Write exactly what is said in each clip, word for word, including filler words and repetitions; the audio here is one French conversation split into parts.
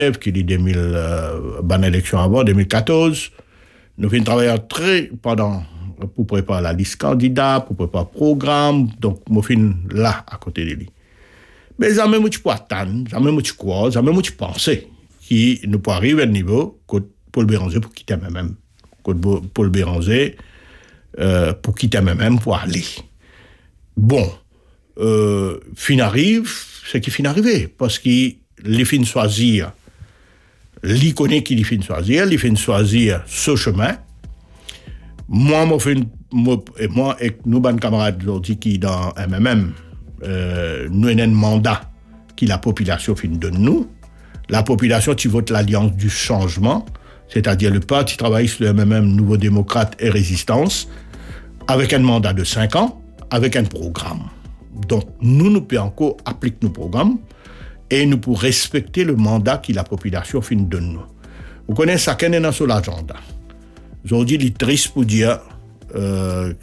qui dit deux mille, euh, bonne élection avant, deux mille quatorze. Nous avons travaillé très pendant, pour préparer la liste candidat, pour préparer le programme. Donc, nous avons là, à côté de lui. Mais jamais je peux attendre, jamais je crois, jamais je pense qu'il nous peut arriver à un niveau que Paul Béranger pour quitter même. Que Paul Béranger euh, pour quitter même pour aller. Bon, euh, fin arrive, c'est qu'il fin arrivé. Parce qu'il fin choisir. Li connaît qui li fin choisir, li fin choisir ce chemin. Moi, moi, fin, moi et moi et nous, ban camarades aujourd'hui qui dans M M M, euh, nous avons un mandat que la population fin donne nous. La population qui vote l'Alliance du changement, c'est-à-dire le parti travailliste, le M M M, Nouveau démocrate et Résistance, avec un mandat de cinq ans, avec un programme. Donc, nous, nous pouvons encore appliquer nos programmes. Et nous pour respecter le mandat que la population fin donne nous. Vous connaissez ça qu'est dans sur l'agenda. Aujourd'hui, il est triste pour dire euh,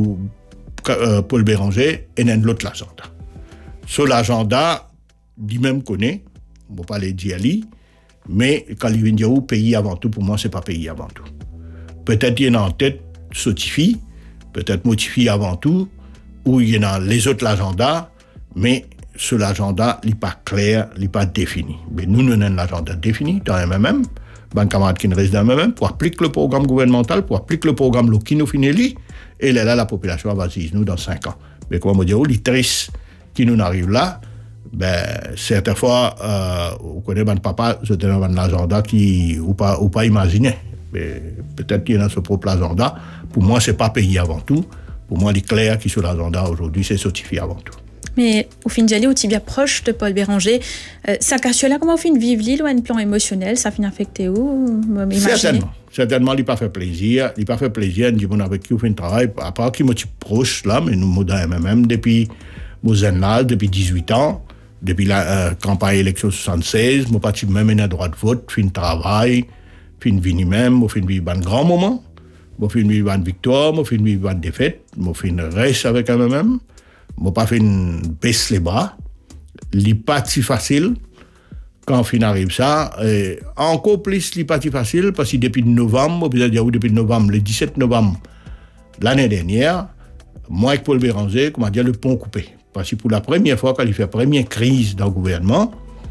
euh, Paul Béranger est dans l'autre agenda. Sur l'agenda, lui-même connaît, on ne va pas le dire lui, mais quand il vient dire où pays avant tout, pour moi, ce n'est pas pays avant tout. Peut-être il y en a en tête Sotifi, peut-être Motifi avant tout, ou il y en a les autres agendas, mais sur l'agenda, il n'est pas clair, il n'est pas défini. Mais nous, nous avons l'agenda défini dans M M M, ban camarades qui restent dans M M M, pour appliquer le programme gouvernemental, pour appliquer le programme qui nous finit, et là, la population va dire nous dans cinq ans. Mais comme on dit, les tristes qui nous arrivent là, ben, certaines fois, euh, vous connaissez, ban papa, c'était dans l'agenda qui, ou pas, ou pas imaginé. Mais peut-être qu'il y a dans ce propre agenda. Pour moi, ce n'est pas pays avant tout. Pour moi, il est clair qui sur l'agenda aujourd'hui, c'est Sotifi avant tout. Mais au fin d'année, au bien proche de Paul Béranger, euh, ça cache là comment au fin de vivre l'île ou un plan émotionnel, ça finit affecté où? Certainement, certainement, il n'a pas fait plaisir, il n'a pas fait plaisir, il dit bon avec qui on fait un travail, à part qui est proche là, mais nous dans M M M depuis Mozenal, depuis dix-huit ans, depuis la euh, campagne élection soixante-seize, mon parti même a droit de vote, fin de travail, fin de vie même, mon fin de vivre un grand moment, mon fin de vivre une victoire, mon fin de vivre une défaite, mon fin de reste avec M M M. Je n'ai pas fait une baisse les bras. Ce n'est pas si facile quand on arrive ça. Et encore plus, ce n'est pas si facile parce que depuis novembre, depuis novembre, le dix-sept novembre l'année dernière, moi et Paul Béranger, comment dire, le pont coupé. Parce que pour la première fois, quand il fait la première crise dans le gouvernement,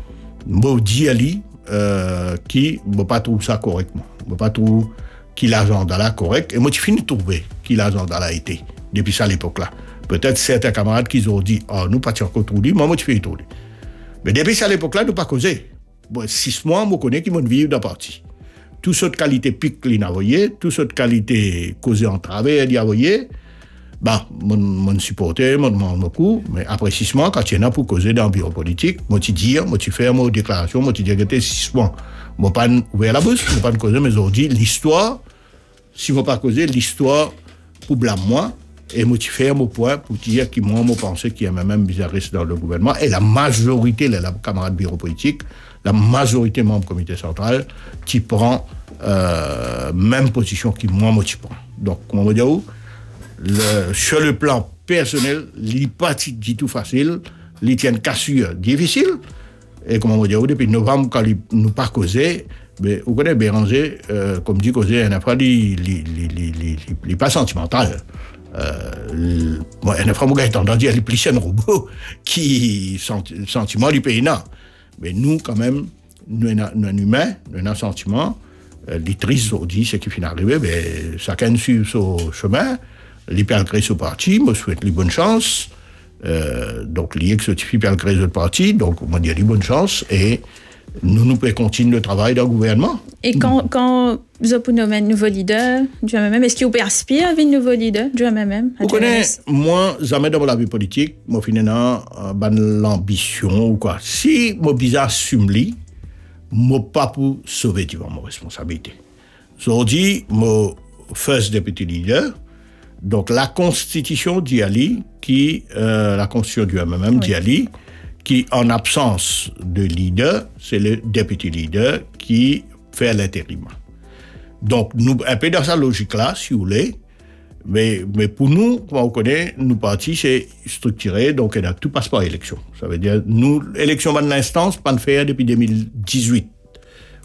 je dis à lui euh, qui ne pas trouver ça correctement. Je ne pas trouver qui l'agenda là correct. Et moi, je finis de trouver qui l'agenda là a été depuis ça à l'époque-là. Peut-être certains camarades qui ont dit « Ah, oh, nous, pas encore tout dit, moi, moi, tu fais tout dit. » Mais depuis ça, à l'époque-là, nous pas causé. Bon, six mois, je connais qui m'ont vécu dans la partie. Toute cette qualité pique, il a envoyé. Toute cette qualité causée en travers, il a envoyé. Bah, mon, mon supporter, mon demande beaucoup. Mais après six mois, quand il y en a pour causer dans le bureau politique, moi, tu dis, moi, tu fais une déclaration, moi, tu dis que tu es six mois. Moi, pas ouvert la bouche, moi, pas causer, mais aujourd'hui, l'histoire, si moi pas causer, l'histoire, pour blâmer moi, et moi, tu fais mon point pour dire que moi, je pensais qu'il y a même bizarriste dans le gouvernement. Et la majorité, les camarades bureau politique, la majorité membre du comité central, qui prend euh, même position que moi, moi, tu prends. Donc, comment on va dire, le, sur le plan personnel, il n'est pas du tout facile, il tient une cassure difficile. Et comment on va dire, depuis novembre, quand il nous pas causé, mais vous connaissez Béranger, euh, comme dit causé, il n'est pas sentimental. Euh, moi, une fois, j'ai tendance à dire qu'il y a plus un robot qui senti, sentiment du pays. Non. Mais nous, quand même, nous sommes un humain, nous avons un sentiment. Euh, les tristes aujourd'hui, c'est qu'il finit d'arriver, mais chacun suit son chemin. Les perdre ce parti, je souhaite les bonnes chances. Euh, donc, les certifient perdre ce parti, donc on va dire les bonnes chances. Et nous, nous pouvons continuer le travail dans le gouvernement. Et quand, quand vous avez nommé un nouveau leader du M M M, est-ce qu'il vous aspire à être un nouveau leader du M M M? Vous connaissez, moi, jamais dans la vie politique, moi, finalement, euh, l'ambition ou quoi. Si moi, bizarre, assume-li, moi, pas pour sauver, tu vois, mon responsabilité. Aujourd'hui, moi, first deputy leader, donc la constitution d'Iali, qui, euh, la constitution du M M M oui. d'Iali, qui, en absence de leader, c'est le deputy leader qui fait l'intérim. Donc, nous, un peu dans sa logique-là, si vous voulez, mais, mais pour nous, comme on connaît, nous partis, c'est structuré, donc tout passe par élection. Ça veut dire, nous, élection de l'instance, pas de faire depuis deux mille dix-huit.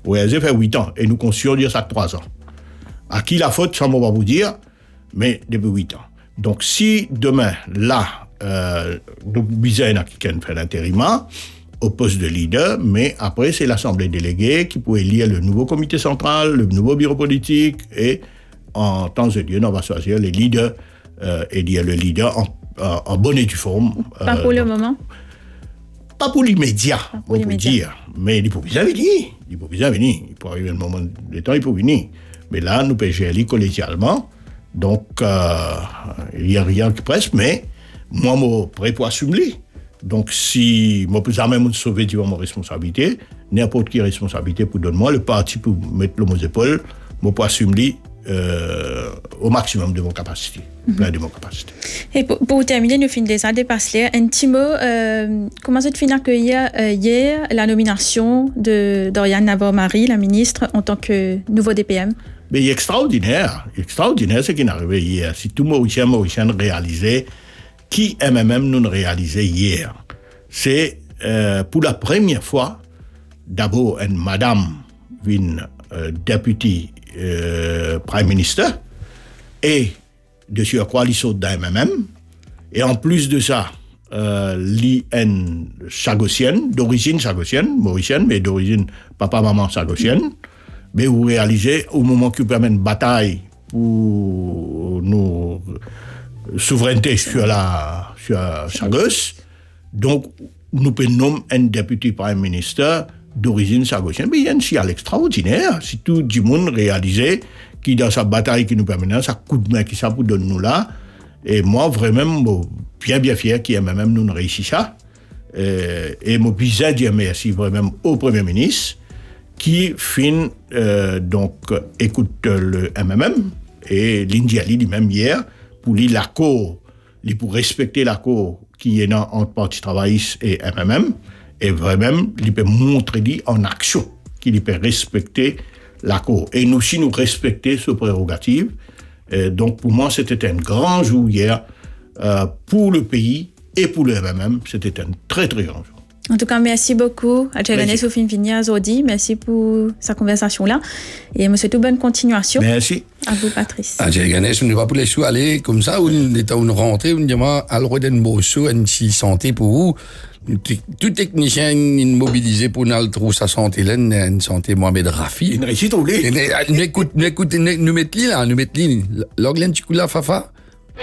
Ouais, j'ai fait huit ans. Et nous considérons dire ça trois ans. À qui la faute, ça ne va pas vous dire, mais depuis huit ans. Donc, si demain, là, euh, nous bisons qui fait l'intérim au poste de leader, mais après, c'est l'Assemblée déléguée qui peut élire le nouveau comité central, le nouveau bureau politique, et en temps et lieu, on va choisir les leaders, euh, élire le leader en, en, en bonne et due forme. Pas pour euh, le moment? Pas pour l'immédiat, on peut dire. Mais il peut bien venir. Il peut bien venir. Il peut arriver un moment de temps, il peut venir. Mais là, nous pouvons gérer collégialement. Donc, euh, il n'y a rien qui presse, mais moi, je suis prêt pour assumer. Donc, si je peux jamais me sauver de ma responsabilité, n'importe quelle responsabilité pour donner moi, le parti pour mettre le mot épaules, je peux assumer euh, au maximum de mon capacité, mm-hmm. plein de mon capacité. Et pour, pour terminer, nous finissons déjà dépasser un petit mot. Euh, comment ça te finit accueillir euh, hier la nomination de Doriane Navor-Marie, la ministre, en tant que nouveau D P M? Mais extraordinaire, extraordinaire ce qui est arrivé hier. Si tout Mauricien, Mauricien réalisait, qui M M M nous réalisait hier, c'est euh, pour la première fois, d'abord une madame, une euh, députée euh, Prime Minister, et de surcroît, l'I S O d'un M M M, et en plus de ça, euh, l'I N chagossienne, d'origine chagossienne, mauricienne, mais d'origine papa-maman chagossienne. Mais vous réalisez, au moment qu'il permet une bataille pour nos souverainetés sur la sur Chagos, donc nous pouvons un député Prime Minister d'origine chagossienne. Mais il y a un signal extraordinaire. Si tout le monde réalisait qui dans sa bataille qui nous permet, ça coup de main qui ça pour donner nous là. Et moi, vraiment, bien bien fier qu'il y ait même nous réussi ça. Et, et moi, bien dire merci vraiment au Premier ministre qui fin euh, donc écoute le M M M et l'Indiali lui-même hier pour lire l'accord, pour respecter l'accord qui est dans entre Parti travailliste et M M M et vraiment il peut montrer en action qu'il peut respecter l'accord et nous aussi nous respecter ce prérogative. Et donc pour moi c'était un grand jour hier euh, pour le pays et pour le M M M, c'était un très très grand jour. En tout cas, merci beaucoup à Djerganes Sophine Vigna Zodi. Merci pour sa conversation-là. Et je vous souhaite une bonne continuation. Merci. À vous, Patrice. À Djerganes, on ne va pas les sous aller comme ça, on est on rentré, on dit moi, à l'Oden Bosso, une santé pour vous. Tout technicien immobilisé pour nous trouver sa santé là, une santé Mohamed Rafi. Une réussite au lait. Nous écoute, nous écoute, nous mettons là, nous mettons l'Oglen Chikula Fafa.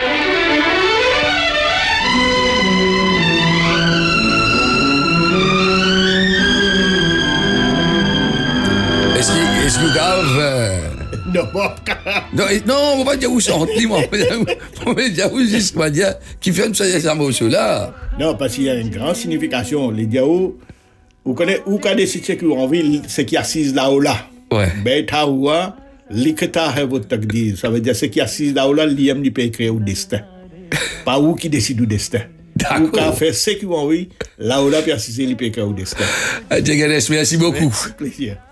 Est-ce que vous avez... Non, non, non, on va dire où chanter, moi. On va dire où juste, on va dire, qui fait ça, morceau là. Non, parce qu'il y a une grande signification. Les diaos, vous connaissez, où quand décidé que vous en ville, c'est qui assise là-haut là. Ouais. Ben, taoua, l'iketa est votre takdir. Ça veut dire, c'est qui assise là-haut là, l'iem n'y peut créer au destin. Pas où qui décide du destin. D'accord. Ou quand fait ce qui vous en ville, là-haut là, puis assiser, l'y peut créer au destin. Djerganes, merci beaucoup. Merci, plaisir.